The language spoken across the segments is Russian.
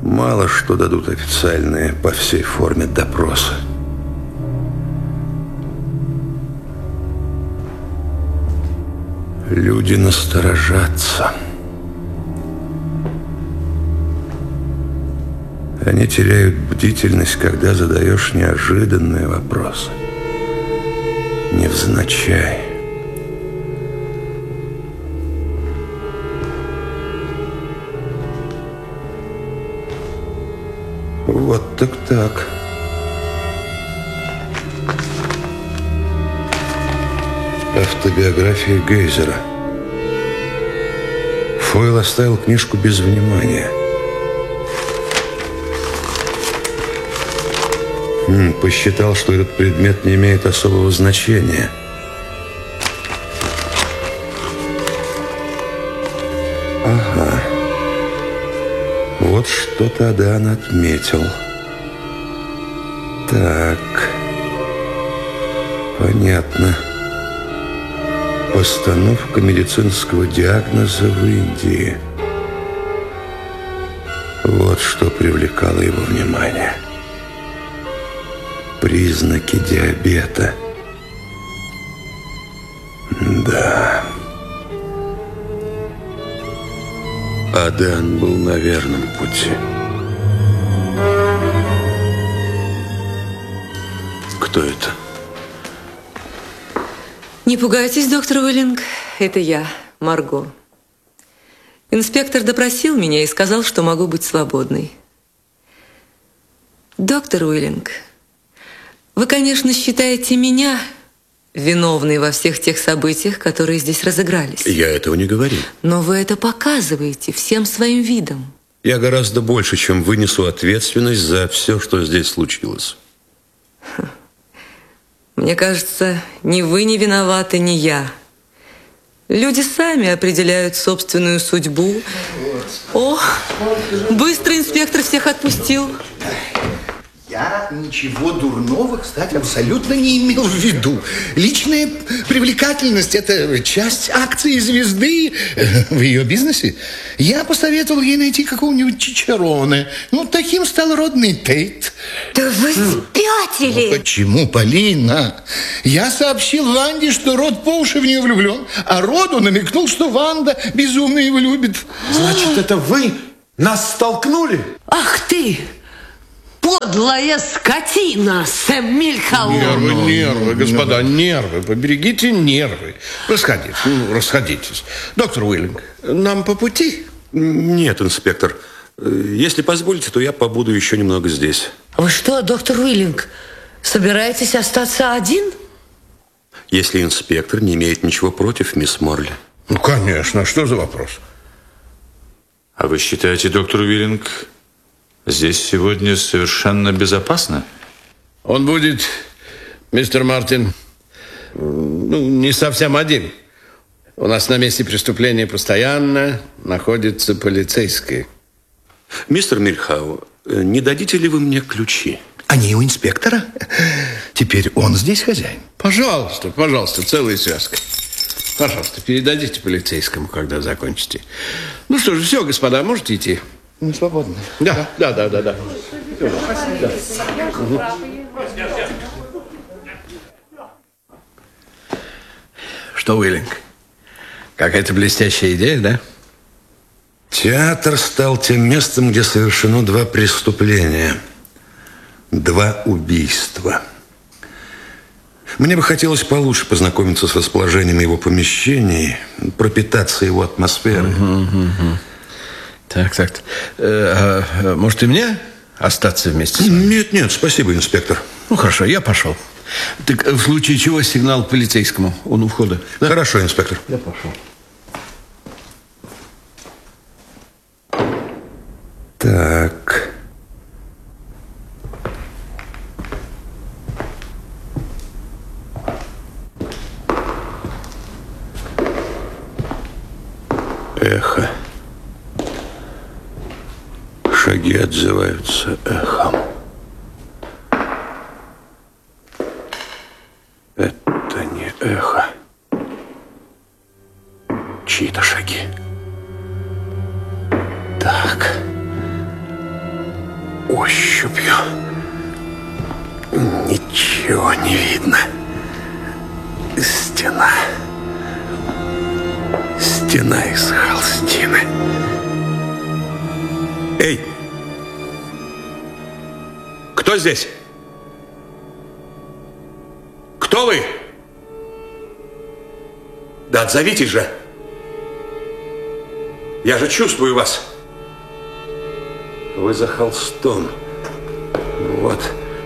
Мало что дадут официальные по всей форме допроса. Люди насторожатся. Они теряют бдительность, когда задаешь неожиданные вопросы. Невзначай. Вот так. Автобиография Гейзера. Фойл оставил книжку без внимания. Посчитал, что этот предмет не имеет особого значения. Ага. Вот что-то Адан отметил. Так. Понятно. Постановка медицинского диагноза в Индии. Вот что привлекало его внимание. Признаки диабета. Да. Адан был на верном пути. Кто это? Не пугайтесь, доктор Уиллинг. Это я, Марго. Инспектор допросил меня и сказал, что могу быть свободной. Доктор Уиллинг, вы, конечно, считаете меня виновной во всех тех событиях, которые здесь разыгрались. Я этого не говорил. Но вы это показываете всем своим видом. Я гораздо больше, чем вынесу ответственность за все, что здесь случилось. Мне кажется, ни вы не виноваты, ни я. Люди сами определяют собственную судьбу. О, быстро инспектор всех отпустил. Я ничего дурного, кстати, абсолютно не имел в виду. Личная привлекательность – это часть акций звезды в ее бизнесе. Я посоветовал ей найти какого-нибудь Чичероне. Ну, таким стал родный Тейт. Да вы спятили! Ну, почему, Полина? Я сообщил Ванде, что Род по уши в нее влюблен, а Роду намекнул, что Ванда безумно его любит. Значит, это вы нас столкнули? Ах ты! Подлая скотина, Сэм Мильхаун! Нервы, господа, нервы. Поберегите нервы. Расходитесь. Доктор Уиллинг, нам по пути? Нет, инспектор. Если позволите, то я побуду еще немного здесь. Вы что, доктор Уиллинг, собираетесь остаться один? Если инспектор не имеет ничего против, мисс Морли. Ну, конечно. Что за вопрос? А вы считаете, доктор Уиллинг, здесь сегодня совершенно безопасно? Он будет, мистер Мартин, не совсем один. У нас на месте преступления постоянно находится полицейский. Мистер Мильхау, не дадите ли вы мне ключи? Они у инспектора. Теперь он здесь хозяин. Пожалуйста, целая связка. Пожалуйста, передадите полицейскому, когда закончите. Ну что же, все, господа, можете идти. Мы свободны. Да. Что, Уиллинг, какая-то блестящая идея, да? Театр стал тем местом, где совершено 2 преступления. 2 убийства. Мне бы хотелось получше познакомиться с расположением его помещений, пропитаться его атмосферой. Так. Может, и мне остаться вместе с вами? Нет, спасибо, инспектор. Ну, хорошо, я пошел. Так в случае чего сигнал полицейскому? Он у входа. Да? Хорошо, инспектор. Я пошел. Так. Эхо. Шаги отзываются эхом. Это не эхо. Чьи-то шаги. Так. ощупью. Ничего не видно. Стена. Стена из холстины. Эй! Кто здесь? Кто вы? Да отзовитесь же. Я же чувствую вас. Вы за холстом. Вот.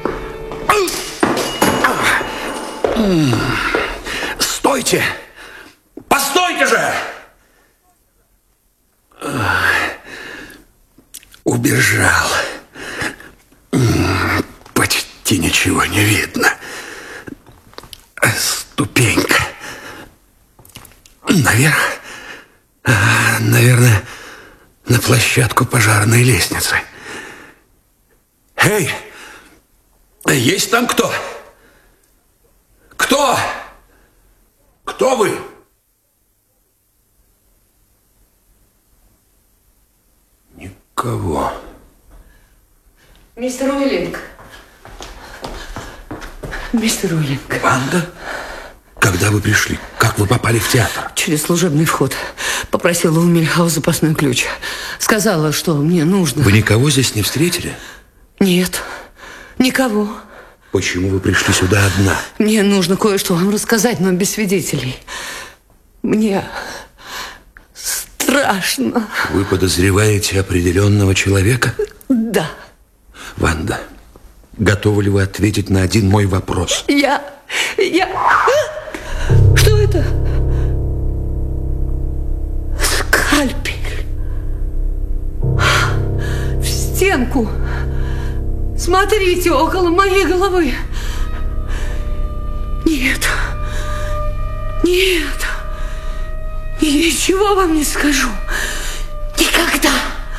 Стойте! Постойте же! Убежал. Почти ничего не видно. Ступенька. Наверх. Наверное, на площадку пожарной лестницы. Эй! Есть там кто? Кто? Кто вы? Никого. Мистер Уиллинг. Мистер Уиллинг. Ванда? Когда вы пришли? Как вы попали в театр? Через служебный вход. Попросила у Мильхау запасной ключ. Сказала, что мне нужно. Вы никого здесь не встретили? Нет, никого. Почему вы пришли сюда одна? Мне нужно кое-что вам рассказать, но без свидетелей. Мне страшно. Вы подозреваете определенного человека? Да. Ванда, готовы ли вы ответить на один мой вопрос? Я... Что это? Скальпель. В стенку. Смотрите, около моей головы. Нет. Нет. Ничего вам не скажу. Никогда.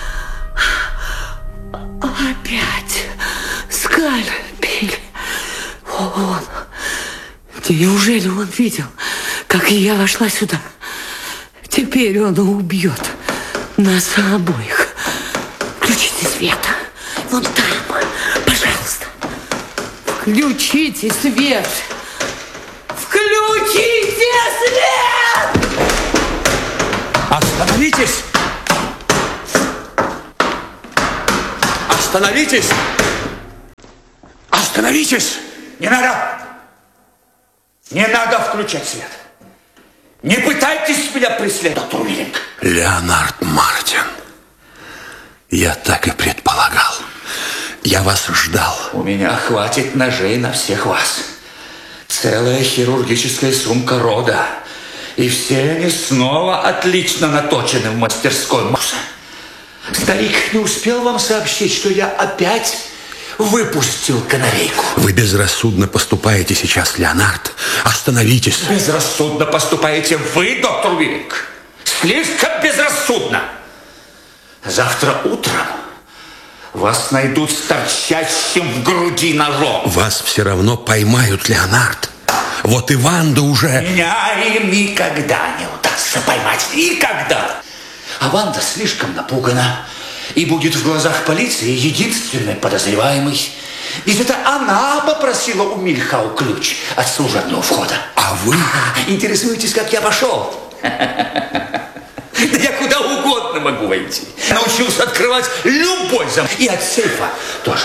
Опять скальпель. Он. Неужели он видел, как я вошла сюда? Теперь он убьет нас обоих. Включите свет. Вон там. Пожалуйста. Включите свет. Включите свет! Остановитесь! Остановитесь! Остановитесь! Не надо! Не надо включать свет! Не пытайтесь меня преследовать, доктор Уиллинг! Леонард Мартин. Я так и предполагал. Я вас ждал. У меня хватит ножей на всех вас. Целая хирургическая сумка рода. И все они снова отлично наточены в мастерской Муса. Старик не успел вам сообщить, что я опять выпустил канарейку. Вы безрассудно поступаете сейчас, Леонард. Остановитесь. Безрассудно поступаете вы, доктор Уиллинг. Слишком безрассудно. Завтра утром вас найдут с торчащим в груди ножом. Вас все равно поймают, Леонард. Вот и Ванда уже... Меня им никогда не удастся поймать. Никогда. А Ванда слишком напугана и будет в глазах полиции единственной подозреваемой. Ведь это она попросила у Мильхау ключ от служебного входа. А вы... Интересуетесь, как я вошел? Да я куда угодно могу войти. Научился открывать любой замок. И от сейфа тоже.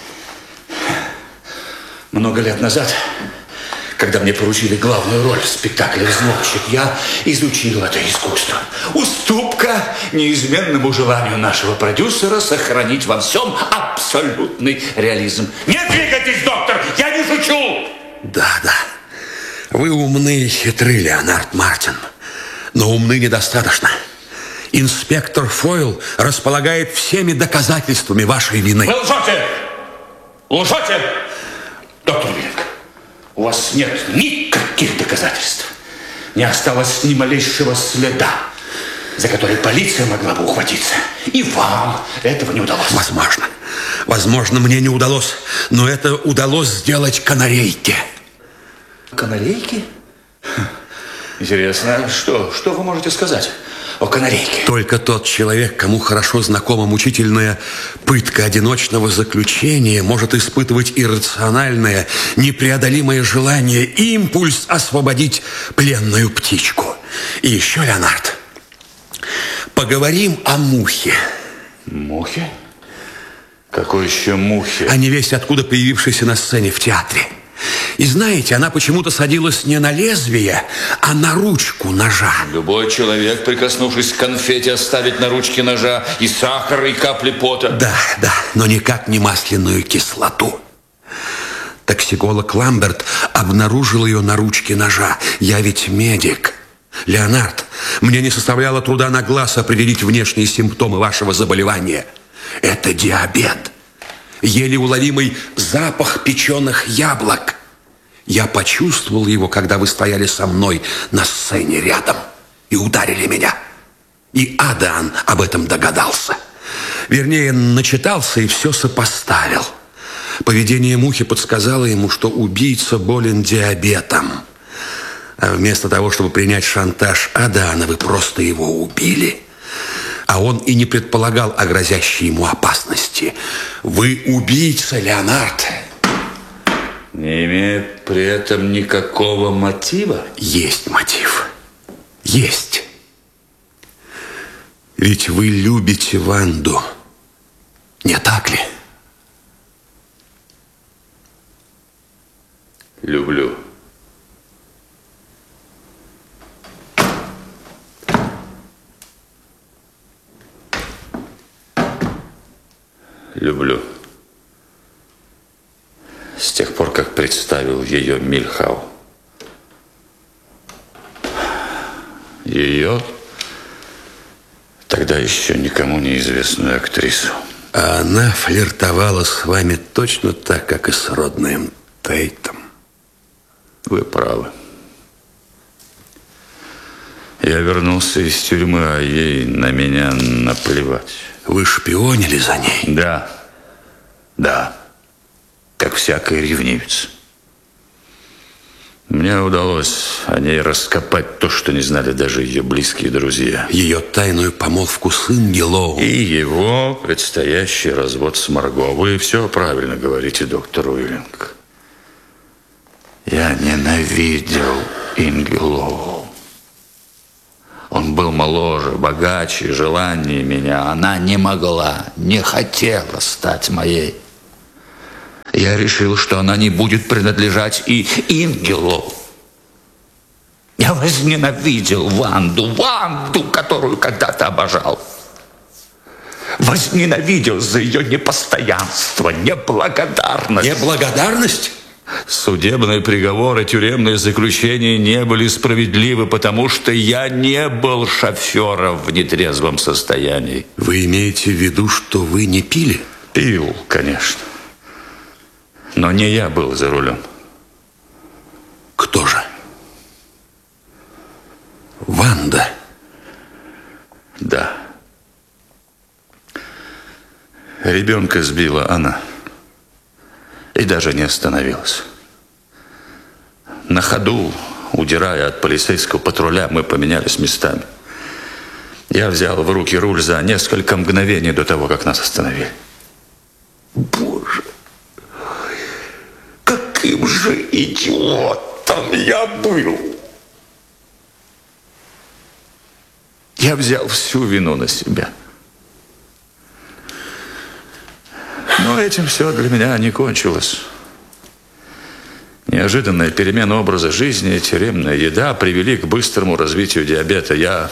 Много лет назад, когда мне поручили главную роль в спектакле «Взломщик», я изучил это искусство. Уступка неизменному желанию нашего продюсера сохранить во всем абсолютный реализм. Не двигайтесь, доктор, я не шучу! Да. Вы умны и хитры, Леонард Мартин. Но умны недостаточно. Инспектор Фойл располагает всеми доказательствами вашей вины. Вы лжете! Лжете! Доктор Уиллинг, у вас нет никаких доказательств. Не осталось ни малейшего следа, за который полиция могла бы ухватиться. И вам этого не удалось. Возможно, мне не удалось, но это удалось сделать канарейке. Канарейки? Интересно, что вы можете сказать о канарейке. Только тот человек, кому хорошо знакома мучительная пытка одиночного заключения, может испытывать иррациональное, непреодолимое желание, импульс освободить пленную птичку. И еще, Леонард, поговорим о мухе. Мухе? Какой еще мухе? О невесть откуда появившейся на сцене в театре. И знаете, она почему-то садилась не на лезвие, а на ручку ножа. Любой человек, прикоснувшись к конфете, оставит на ручке ножа и сахар, и капли пота. Да, но никак не масляную кислоту. Токсиколог Ламберт обнаружил ее на ручке ножа. Я ведь медик. Леонард, мне не составляло труда на глаз определить внешние симптомы вашего заболевания. Это диабет. Еле уловимый запах печеных яблок. Я почувствовал его, когда вы стояли со мной на сцене рядом и ударили меня. И Адан об этом догадался. Вернее, начитался и все сопоставил. Поведение мухи подсказало ему, что убийца болен диабетом. А вместо того, чтобы принять шантаж Адана, вы просто его убили. А он и не предполагал о грозящей ему опасности. Вы убийца, Леонард. Не имея при этом никакого мотива? Есть мотив. Есть. Ведь вы любите Ванду. Не так ли? Люблю. Люблю. С тех пор, как представил ее Мильхау. Ее, тогда еще никому неизвестную актрису. А она флиртовала с вами точно так, как и с Роднеем Тейтом. Вы правы. Я вернулся из тюрьмы, а ей на меня наплевать. Вы шпионили за ней? Да. Как всякий ревнивец. Мне удалось о ней раскопать то, что не знали даже ее близкие друзья. Ее тайную помолвку с Ингелоу. И его предстоящий развод с Марго. Вы все правильно говорите, доктор Уиллинг. Я ненавидел Ингелоу. Он был моложе, богаче, желаннее меня. Она не могла, не хотела стать моей. Я решил, что она не будет принадлежать и Ингелоу. Я возненавидел Ванду, которую когда-то обожал. Возненавидел за ее непостоянство, неблагодарность. Неблагодарность? Судебные приговоры, тюремные заключения не были справедливы, потому что я не был шофером в нетрезвом состоянии. Вы имеете в виду, что вы не пили? Пил, конечно. Но не я был за рулем. Кто же? Ванда. Да. Ребенка сбила она. И даже не остановилась. На ходу, удирая от полицейского патруля, мы поменялись местами. Я взял в руки руль за несколько мгновений до того, как нас остановили. Боже, каким же идиотом я был! Я взял всю вину на себя. Но этим все для меня не кончилось. Неожиданная перемена образа жизни и тюремная еда привели к быстрому развитию диабета. Я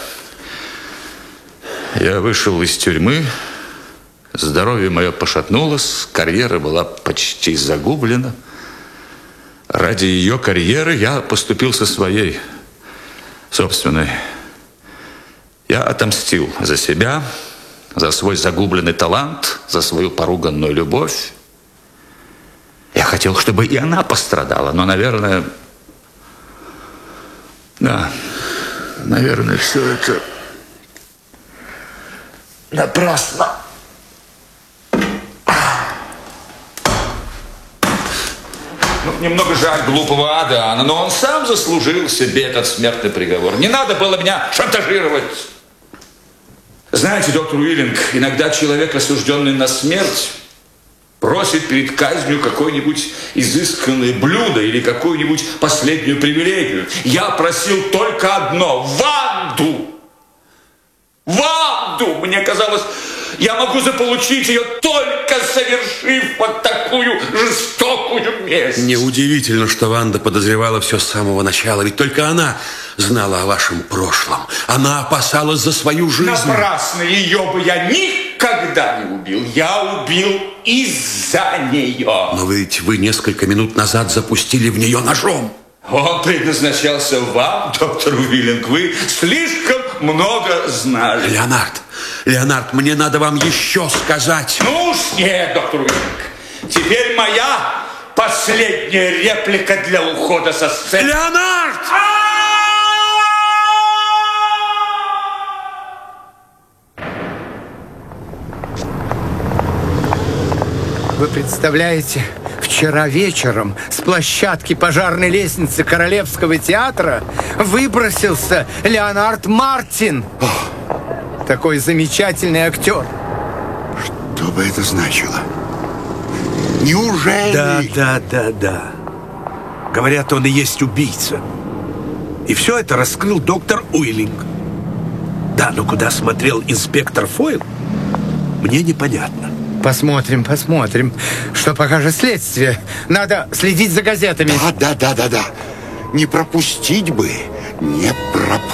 вышел из тюрьмы, здоровье мое пошатнулось, карьера была почти загублена. Ради ее карьеры я поступил со своей собственной. Я отомстил за себя, за свой загубленный талант, за свою поруганную любовь. Я хотел, чтобы и она пострадала, но, наверное, все это напрасно. Немного жаль глупого Адана, но он сам заслужил себе этот смертный приговор. Не надо было меня шантажировать. Знаете, доктор Уиллинг, иногда человек, осужденный на смерть, просит перед казнью какое-нибудь изысканное блюдо или какую-нибудь последнюю привилегию. Я просил только одно – Ванду! Ванду! Мне казалось, я могу заполучить ее, только совершив вот такую жестокую месть. Неудивительно, что Ванда подозревала все с самого начала. Ведь только она знала о вашем прошлом. Она опасалась за свою жизнь. Напрасно, ее бы я никогда не убил. Я убил из-за нее. Но ведь вы несколько минут назад запустили в нее ножом. Он предназначался вам, доктор Уиллинг. Вы слишком много знали. Леонард, мне надо вам еще сказать. Ну уж нет, доктор Уиллинг. Теперь моя последняя реплика для ухода со сцены. Леонард! Вы представляете, вчера вечером с площадки пожарной лестницы Королевского театра выбросился Леонард Мартин. Такой замечательный актер. Что бы это значило? Неужели? Да. Говорят, он и есть убийца. И все это раскрыл доктор Уиллинг. Да, но куда смотрел инспектор Фойл, мне непонятно. Посмотрим, что покажет следствие. Надо следить за газетами. Да. Не пропустить бы. Не пропустить.